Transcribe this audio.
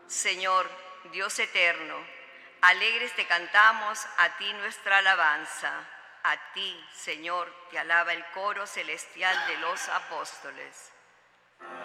Señor, Dios eterno, alegres te cantamos a ti nuestra alabanza. A ti, Señor, te alaba el coro celestial de los apóstoles.